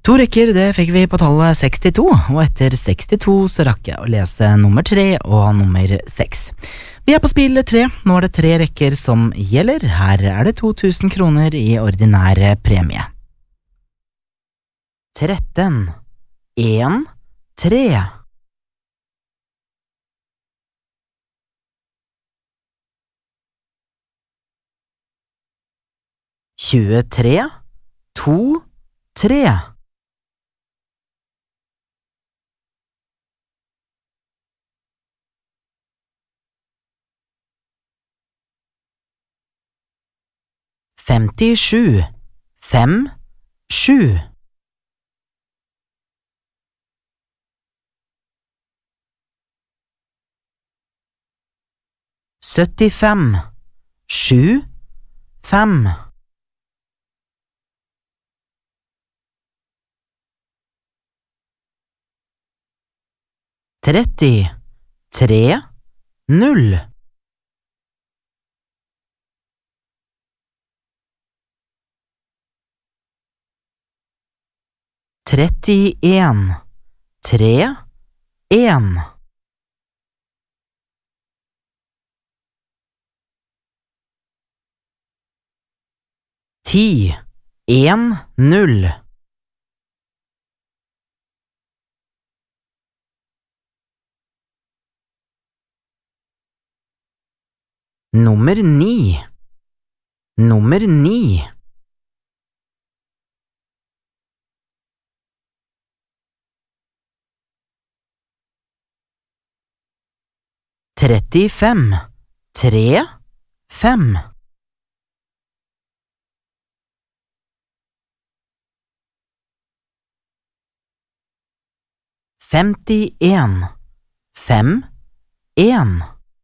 To rekker, det fikk vi på tallet 62, og etter 62 så rakk jeg å lese nummer 3 og nummer 6. Vi på spill 3, nå det 3 rekker som gjelder. Her det 2000 kroner i ordinær premie. 13, 1, 3. 23, 2, 3. 57, 5, 7. 75, 7, 5. 30, 3, 0. 31, 3, 1. 10, 1, 0. 9, nummer 9. 35, 3, 5. 51, 5, 1.